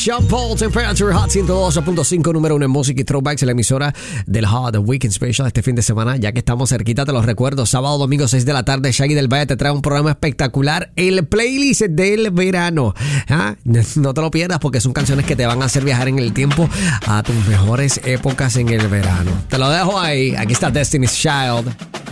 Sean Paul, Temperature Hot 102.5, número 1 en música y throwbacks, en la emisora del Hot Weekend Special este fin de semana. Ya que estamos cerquita, te los recuerdo, sábado, domingo, 6 de la tarde, Shaggy del Valle te trae un programa espectacular, el playlist del verano. No te lo pierdas porque son canciones que te van a hacer viajar en el tiempo a tus mejores épocas en el verano. Te lo dejo ahí. Aquí está Destiny's Child.